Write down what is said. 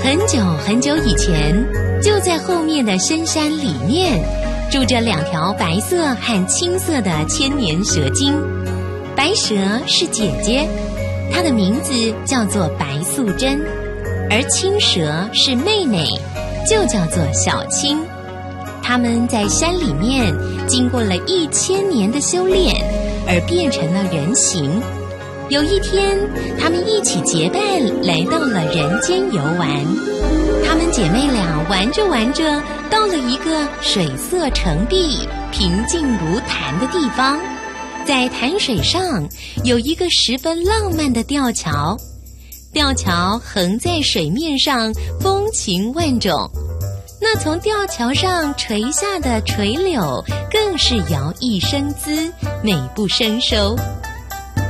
很久很久以前，就在后面的深山里面，住着2条白色和青色的千年蛇精。白蛇是姐姐，她的名字叫做白素贞，而青蛇是妹妹，就叫做小青。他们在山里面经过了1000年的修炼，而变成了人形。有一天，他们一起结伴来到了人间游玩。她们姐妹俩玩着玩着，到了一个水色澄碧、平静如潭的地方。在潭水上有一个十分浪漫的吊桥，吊桥横在水面上，风情万种。那从吊桥上垂下的垂柳更是摇曳生姿，美不胜收。